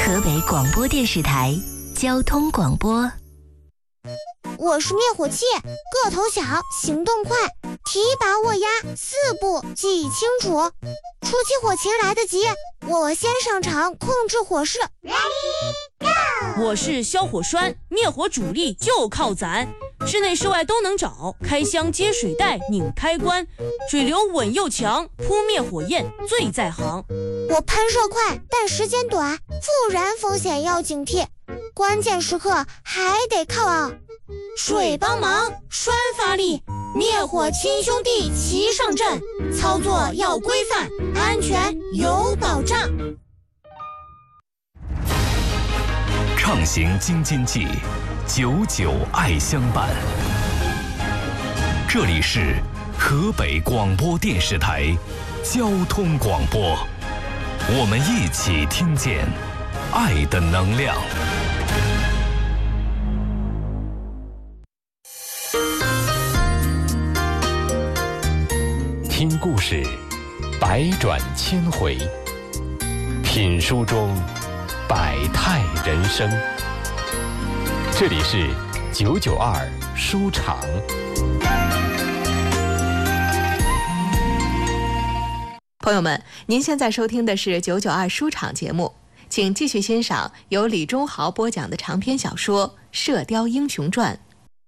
河北广播电视台交通广播。 我是灭火器，个头小，行动快，提拔握压4步记忆清楚，初期火情来得及，我先上场控制火势。 我是消火栓，灭火主力就靠攒，室内室外都能找，开箱接水袋拧开关，水流稳又强，扑灭火焰最在行。 我喷射快，但时间短，复燃风险要警惕，关键时刻还得靠水帮忙，栓发力，灭火亲兄弟齐上阵，操作要规范，安全有保障。 畅行京津冀，99爱相伴。这里是河北广播电视台交通广播，我们一起听见爱的能量。听故事，百转千回；品书中百态人生。这里是992书场。 朋友们，您现在收听的是992书场节目，请继续欣赏由李忠豪播讲的长篇小说《射雕英雄传》。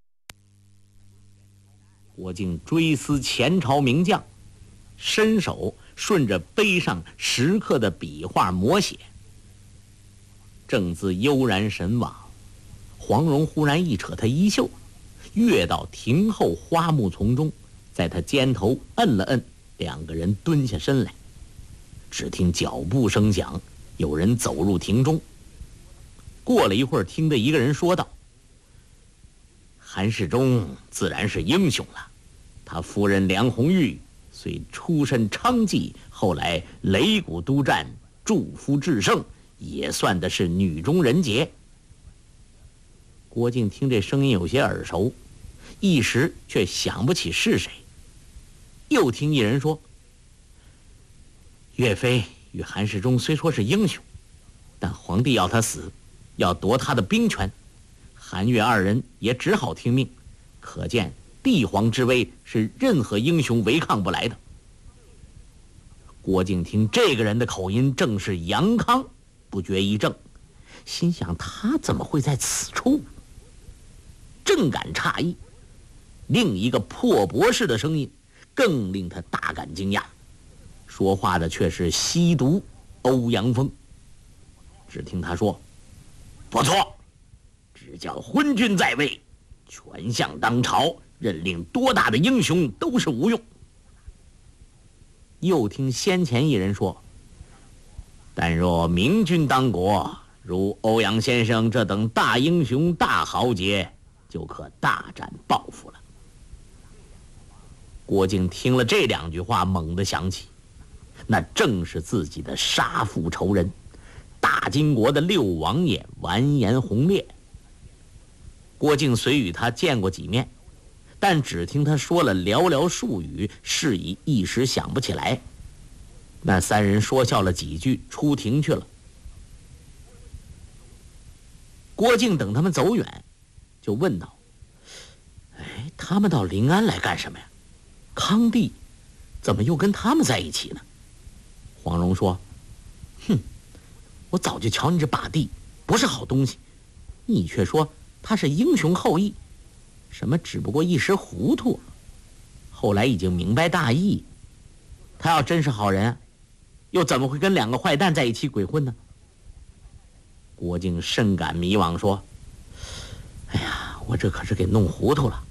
郭靖追思前朝名将，伸手顺着碑上石刻的笔画摹写。正自悠然神往，黄蓉忽然一扯他衣袖，跃到庭后花木丛中，在他肩头摁了摁，两个人蹲下身来。只听脚步声响，有人走入庭中。过了一会儿，听得一个人说道：“韩世忠自然是英雄了，他夫人梁红玉虽出身娼妓，后来擂鼓督战，助夫制胜，也算的是女中人杰。”郭靖听这声音有些耳熟，一时却想不起是谁。又听一人说：“岳飞与韩世忠虽说是英雄，但皇帝要他死，要夺他的兵权，韩岳二人也只好听命，可见帝皇之威是任何英雄违抗不来的。”郭靖听这个人的口音正是杨康，不觉一怔，心想他怎么会在此处？正感诧异，另一个破博士的声音更令他大感惊讶，说话的却是西毒欧阳锋。只听他说：“不错，只叫昏君在位，权相当朝，任令多大的英雄都是无用。”又听先前一人说：“但若明君当国，如欧阳先生这等大英雄大豪杰，就可大展抱负了。”郭靖听了这两句话，猛地想起，那正是自己的杀父仇人，大金国的六王爷完颜洪烈。郭靖虽与他见过几面，但只听他说了寥寥数语，是以一时想不起来。那三人说笑了几句，出庭去了。郭靖等他们走远，就问道：“哎，他们到临安来干什么呀？康帝怎么又跟他们在一起呢？”黄蓉说：“哼，我早就瞧你这把弟不是好东西，你却说他是英雄后裔，什么只不过一时糊涂，后来已经明白大义。他要真是好人，又怎么会跟两个坏蛋在一起鬼混呢？”郭靖甚感迷惘，说：“哎呀，我这可是给弄糊涂了。”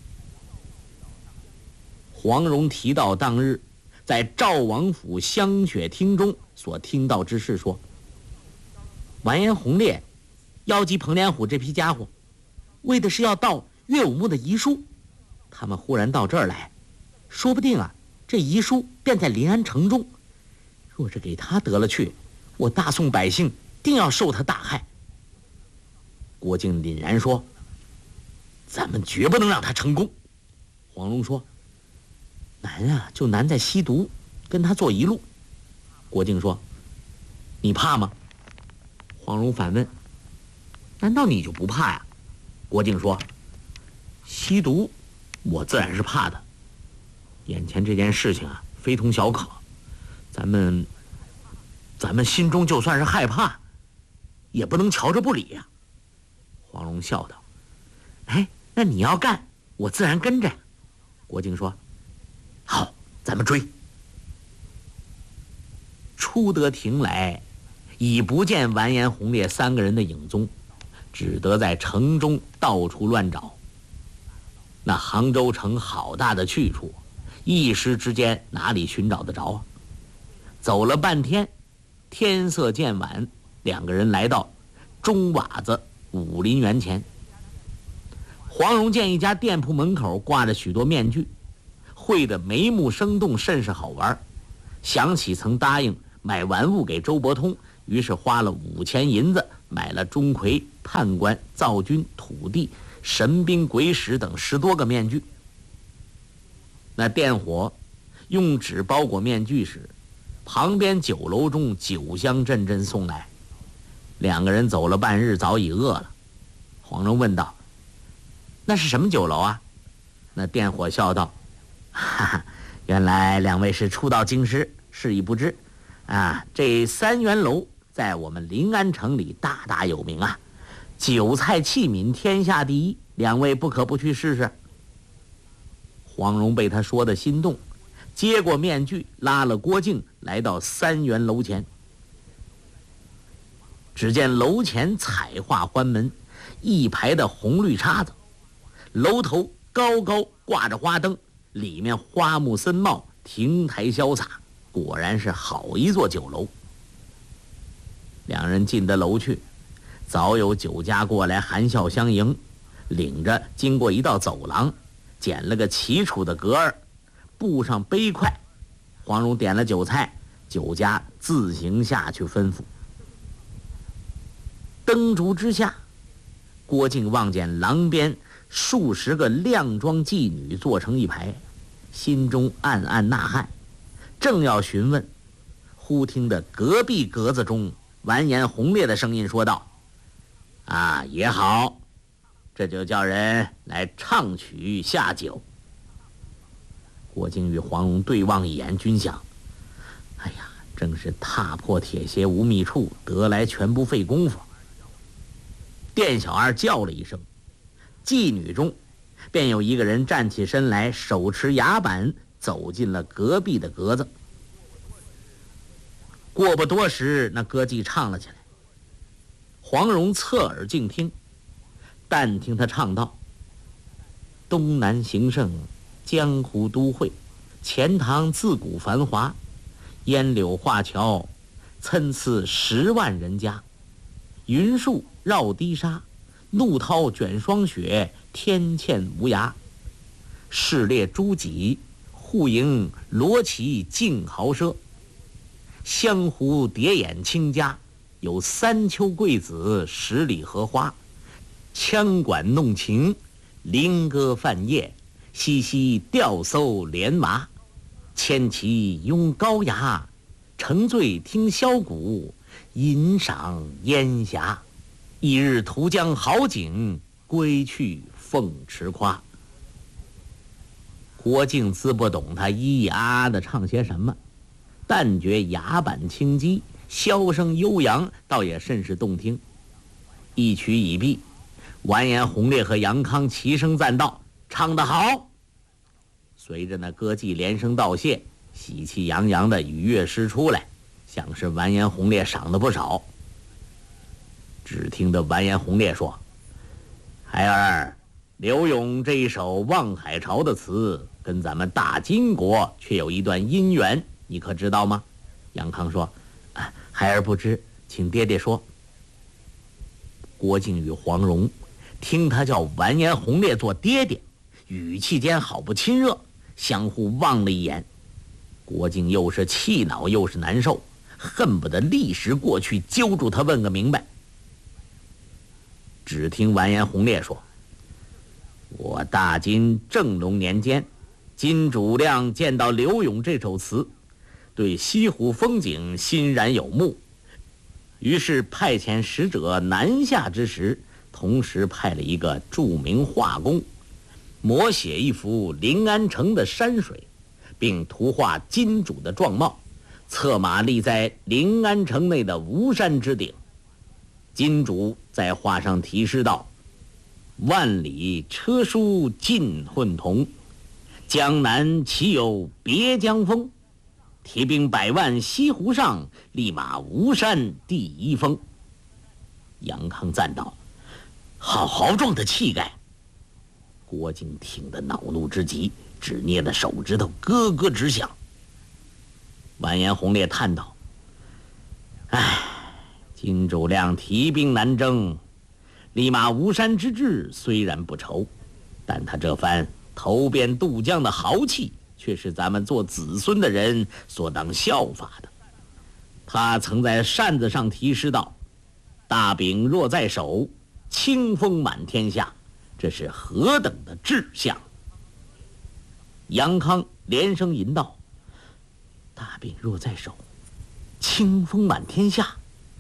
黄蓉提到当日在赵王府香雪厅中所听到之事，说完颜洪烈邀集彭连虎这批家伙，为的是要盗岳武穆的遗书。他们忽然到这儿来，说不定这遗书便在临安城中。若是给他得了去，我大宋百姓定要受他大害。郭靖凛然说：“咱们绝不能让他成功。”黄蓉说：“难就难在吸毒，跟他做一路。”郭靖说：“你怕吗？” 黄蓉反问：“难道你就不怕呀？”郭靖说：“吸毒，我自然是怕的。眼前这件事情啊，非同小可。咱们心中就算是害怕，也不能瞧着不理呀。”黄蓉笑道：“哎，那你要干，我自然跟着。”郭靖说：“好，咱们追。”出得亭来，已不见完颜洪烈3个人的影踪，只得在城中到处乱找。那杭州城好大的去处，一时之间哪里寻找得着啊？走了半天，天色渐晚，2个人来到钟瓦子武林园前。黄蓉见一家店铺门口挂着许多面具，绘得眉目生动，甚是好玩，想起曾答应买玩物给周伯通，于是花了5000银子买了钟馗、判官、灶君、土地、神兵、鬼使等10多个面具。那店伙用纸包裹面具时，旁边酒楼中酒香阵阵送来。2个人走了半日，早已饿了。黄蓉问道：“那是什么酒楼啊？”那店伙笑道：“哈哈，原来2位是初到京师，是已不知啊。这3元楼在我们临安城里大大有名啊，酒菜器皿天下第一，2位不可不去试试。”黄蓉被他说的心动，接过面具，拉了郭靖来到3元楼前。只见楼前彩画欢门，一排的红绿叉子，楼头高高挂着花灯，里面花木森茂，亭台潇洒，果然是好一座酒楼。2人进得楼去，早有酒家过来含笑相迎，领着经过一道走廊，捡了个齐楚的格儿，布上杯筷。黄蓉点了酒菜，酒家自行下去吩咐。灯烛之下，郭靖望见廊边数十个靓妆妓女坐成一排，心中暗暗呐喊，正要询问，忽听得隔壁格子中完颜洪烈的声音说道：“啊，也好，这就叫人来唱曲下酒。”郭靖与黄蓉对望一眼，均想：哎呀，正是踏破铁鞋无觅处，得来全不费功夫。店小二叫了一声，妓女中便有一个人站起身来，手持牙板走进了隔壁的格子。过不多时，那歌妓唱了起来。黄蓉侧耳静听，但听他唱道：“东南形胜，江湖都会，钱塘自古繁华，烟柳画桥，参差10万人家。云树绕低沙，怒涛卷霜雪，天堑无涯。市列诸己，户营罗旗竞豪奢。湘湖叠眼清家，有3秋桂子10里荷花。羌管弄晴，菱歌泛夜，嬉嬉钓叟连麻。牵旗拥高崖，乘醉听箫鼓，吟赏烟霞。一日图江好景，归去凤池夸。”郭靖自不懂他咿咿啊啊的唱些什么，但觉牙板轻击，箫声悠扬，倒也甚是动听。一曲已毕，完颜洪烈和杨康齐声赞道：“唱得好！”随着那歌妓连声道谢，喜气洋洋的与乐师出来，想是完颜洪烈赏了不少。只听得完颜洪烈说：“孩儿，刘永这一首《望海潮》的词，跟咱们大金国却有一段姻缘，你可知道吗？”杨康说：“孩儿不知，请爹爹说。”郭靖与黄蓉听他叫完颜洪烈做爹爹，语气间好不亲热，相互望了一眼。郭靖又是气恼又是难受，恨不得立时过去揪住他问个明白。只听完颜洪烈说：“我大金正隆年间，金主亮见到刘永这首词，对西湖风景欣然有目， 于是派遣使者南下之时，同时派了一个著名画工，摹写一幅临安城的山水，并图画金主的状貌，策马立在临安城内的吴山之顶。金主在画上题诗道：万里车书尽混同，江南岂有别江风？提兵100万西湖上，立马吴山第一峰。杨康赞道：好豪壮的气概！郭靖听得恼怒之极，只捏得手指头咯咯直响。完颜洪烈叹道：唉，金主亮提兵南征，立马吴山之志虽然不愁，但他这番投鞭渡江的豪气，却是咱们做子孙的人所当效法的。他曾在扇子上题诗道：大柄若在手，清风满天下，这是何等的志向！杨康连声吟道：大柄若在手，清风满天下。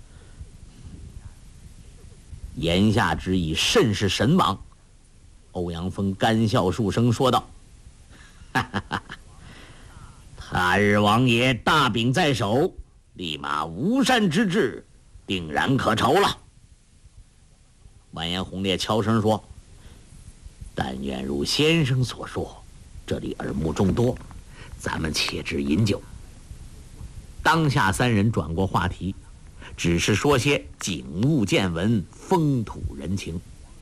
言下之意甚是神往。欧阳锋干笑数声说道：哈哈哈，他日王爷大柄在手，立马吴山之志定然可酬了。完颜洪烈悄声说：但愿如先生所说，这里耳目众多，咱们且至饮酒。当下三人转过话题，只是说些景物见闻、风土人情。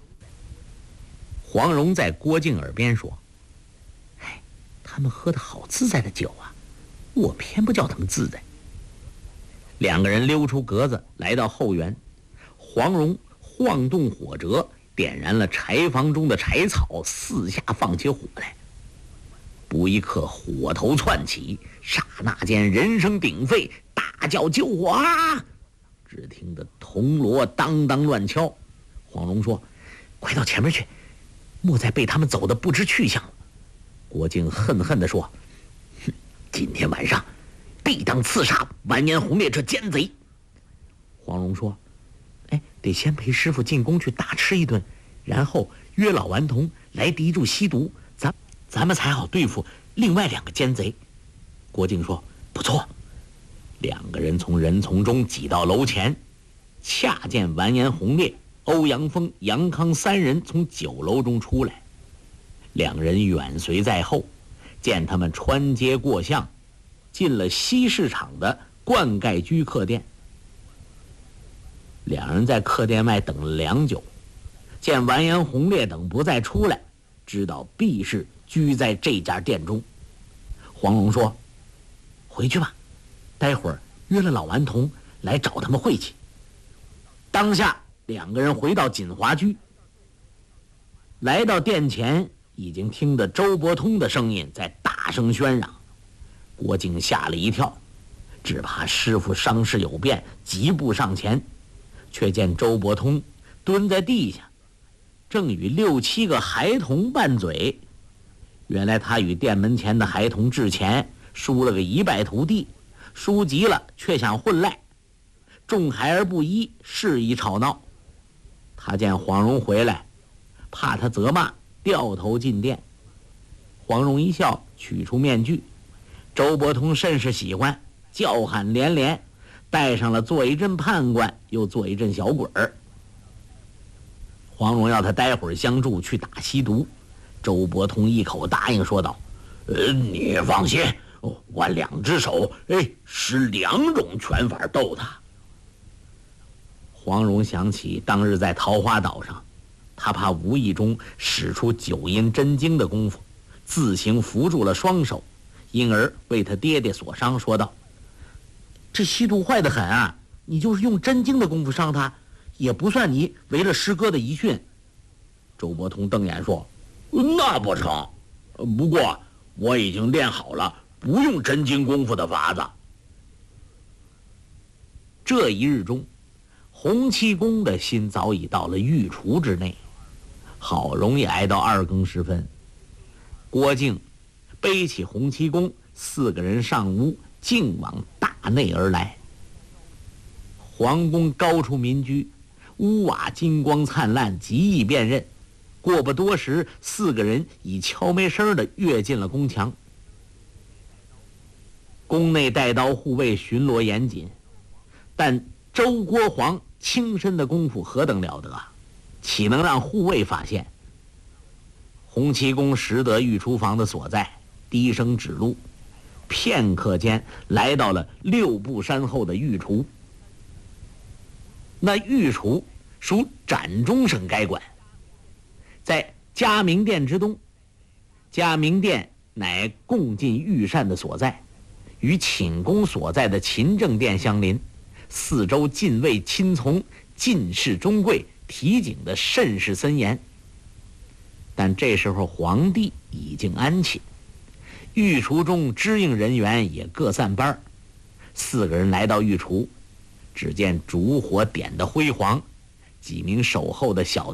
黄蓉在郭靖耳边说：哎，他们喝的好自在的酒啊，我偏不叫他们自在。两个人溜出格子，来到后园。黄蓉晃动火折，点燃了柴房中的柴草，四下放起火来。不一刻，火头窜起，刹那间人声鼎沸，大叫救火啊！只听得铜锣当当乱敲。黄蓉说：快到前面去，莫再被他们走得不知去向了。郭靖恨恨地说：今天晚上必当刺杀完颜洪烈这奸贼。黄蓉说：哎，得先陪师傅进宫去大吃一顿，然后约老顽童来敌住吸毒，咱们才好对付另外2个奸贼。郭靖说：不错。2个人从人丛中挤到楼前，恰见完颜洪烈、欧阳锋、杨康3人从酒楼中出来。2人远随在后，见他们穿街过巷，进了西市场的灌溉居客店。2人在客店外等了良久，见完颜洪烈等不再出来，知道必是居在这家店中。黄蓉说：回去吧，待会儿约了老顽童来找他们会去。当下2个人回到锦华居，来到店前，已经听得周伯通的声音在大声喧嚷。郭靖吓了一跳，只怕师傅伤势有变，急步上前，却见周伯通蹲在地下，正与6、7个孩童拌嘴。原来他与店门前的孩童掷钱，输了个一败涂地，输急了却想混赖，众孩儿不依，肆意吵闹。他见黄蓉回来，怕他责骂，掉头进店。黄蓉一笑，取出面具。周伯通甚是喜欢，叫喊连连，带上了做一阵判官，又做一阵小鬼儿。黄蓉要他待会儿相助去打吸毒，周伯通一口答应，说道：你放心，我2只手，使2种拳法斗他。黄蓉想起当日在桃花岛上，他怕无意中使出9阴真经的功夫，自行扶住了双手，因而为他爹爹所伤，说道：这吸毒坏得很啊，你就是用真经的功夫伤他，也不算你违了师哥的遗训。周伯通瞪眼说：那不成，不过我已经练好了不用真经功夫的法子。这一日中，洪七公的心早已到了御厨之内，好容易挨到2更时分。郭靖背起洪七公，4个人上屋，径往大内而来。 皇宫高出民居，屋瓦金光灿烂，极易辨认。过不多时，4个人已悄没声地跃进了宫墙。宫内带刀护卫巡逻严谨，但周国皇轻身的功夫何等了得啊！岂能让护卫发现？洪七公识得御厨房的所在，低声指路，片刻间来到了6步山后的御厨。那御厨属展中省该管，在嘉明殿之东。嘉明殿乃共进御膳的所在，与寝宫所在的勤政殿相邻，四周禁卫亲从，进士中贵，提警的甚是森严。但这时候皇帝已经安寝，御厨中支应人员也各散班。4个人来到御厨，只见烛火点得辉煌，几名守候的小